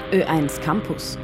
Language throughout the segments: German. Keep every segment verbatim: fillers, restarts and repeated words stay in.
Ö eins Campus.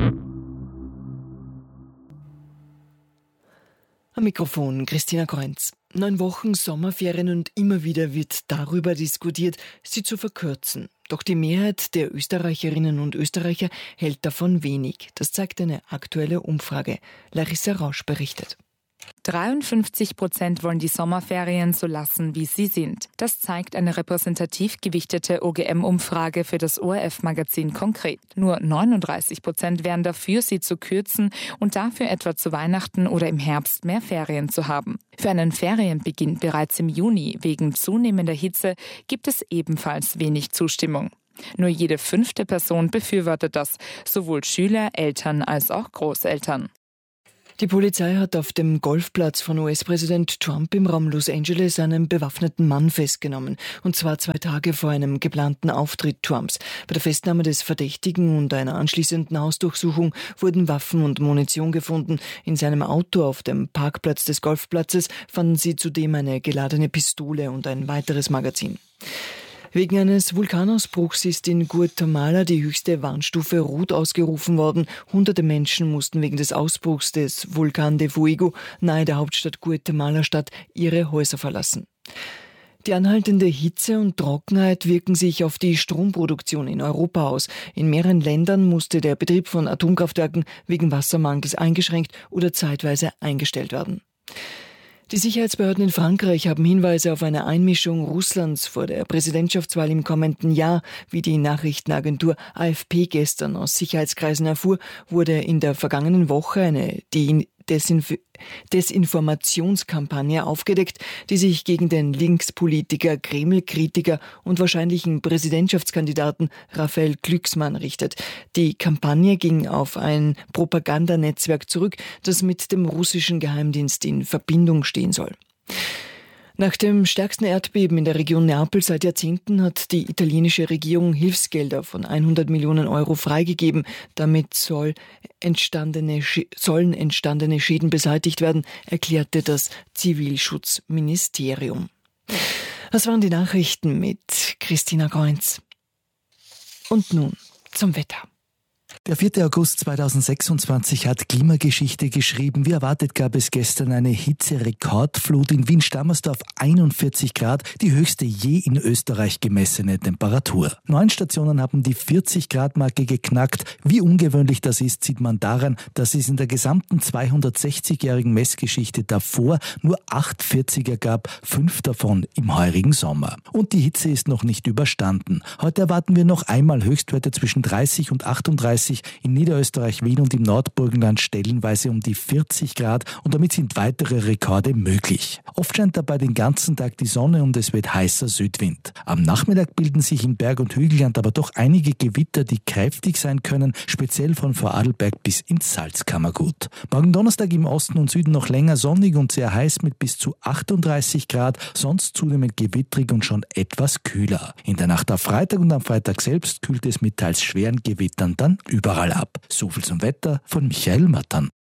Am Mikrofon Christina Kreunz. Neun Wochen Sommerferien und immer wieder wird darüber diskutiert, sie zu verkürzen. Doch die Mehrheit der Österreicherinnen und Österreicher hält davon wenig. Das zeigt eine aktuelle Umfrage. Larissa Rausch berichtet. dreiundfünfzig Prozent wollen die Sommerferien so lassen, wie sie sind. Das zeigt eine repräsentativ gewichtete O G M-Umfrage für das O R F-Magazin Konkret. Nur neununddreißig Prozent wären dafür, sie zu kürzen und dafür etwa zu Weihnachten oder im Herbst mehr Ferien zu haben. Für einen Ferienbeginn bereits im Juni wegen zunehmender Hitze gibt es ebenfalls wenig Zustimmung. Nur jede fünfte Person befürwortet das, sowohl Schüler, Eltern als auch Großeltern. Die Polizei hat auf dem Golfplatz von U S-Präsident Trump im Raum Los Angeles einen bewaffneten Mann festgenommen. Und zwar zwei Tage vor einem geplanten Auftritt Trumps. Bei der Festnahme des Verdächtigen und einer anschließenden Hausdurchsuchung wurden Waffen und Munition gefunden. In seinem Auto auf dem Parkplatz des Golfplatzes fanden sie zudem eine geladene Pistole und ein weiteres Magazin. Wegen eines Vulkanausbruchs ist in Guatemala die höchste Warnstufe Rot ausgerufen worden. Hunderte Menschen mussten wegen des Ausbruchs des Vulkan de Fuego nahe der Hauptstadt Guatemala-Stadt ihre Häuser verlassen. Die anhaltende Hitze und Trockenheit wirken sich auf die Stromproduktion in Europa aus. In mehreren Ländern musste der Betrieb von Atomkraftwerken wegen Wassermangels eingeschränkt oder zeitweise eingestellt werden. Die Sicherheitsbehörden in Frankreich haben Hinweise auf eine Einmischung Russlands vor der Präsidentschaftswahl im kommenden Jahr. Wie die Nachrichtenagentur A F P gestern aus Sicherheitskreisen erfuhr, wurde in der vergangenen Woche eine Desinf- Desinformationskampagne aufgedeckt, die sich gegen den Linkspolitiker, Kreml-Kritiker und wahrscheinlichen Präsidentschaftskandidaten Raphael Glucksmann richtet. Die Kampagne ging auf ein Propagandanetzwerk zurück, das mit dem russischen Geheimdienst in Verbindung stehen soll. Nach dem stärksten Erdbeben in der Region Neapel seit Jahrzehnten hat die italienische Regierung Hilfsgelder von hundert Millionen Euro freigegeben. Damit soll entstandene, sollen entstandene Schäden beseitigt werden, erklärte das Zivilschutzministerium. Das waren die Nachrichten mit Christina Kreunz. Und nun zum Wetter. Der vierte August zweitausendsechsundzwanzig hat Klimageschichte geschrieben. Wie erwartet gab es gestern eine Hitzerekordflut. In Wien-Stammersdorf einundvierzig Grad, die höchste je in Österreich gemessene Temperatur. Neun Stationen haben die vierzig Grad Marke geknackt. Wie ungewöhnlich das ist, sieht man daran, dass es in der gesamten zweihundertsechzigjährigen Messgeschichte davor nur acht vierziger gab, fünf davon im heurigen Sommer. Und die Hitze ist noch nicht überstanden. Heute erwarten wir noch einmal Höchstwerte zwischen dreißig und achtunddreißig. In Niederösterreich, Wien und im Nordburgenland stellenweise um die vierzig Grad und damit sind weitere Rekorde möglich. Oft scheint dabei den ganzen Tag die Sonne und es wird heißer Südwind. Am Nachmittag bilden sich im Berg- und Hügelland aber doch einige Gewitter, die kräftig sein können, speziell von Vorarlberg bis ins Salzkammergut. Morgen Donnerstag im Osten und Süden noch länger sonnig und sehr heiß mit bis zu achtunddreißig Grad, sonst zunehmend gewittrig und schon etwas kühler. In der Nacht auf Freitag und am Freitag selbst kühlt es mit teils schweren Gewittern dann überall ab. So viel zum Wetter von Michael Mattern.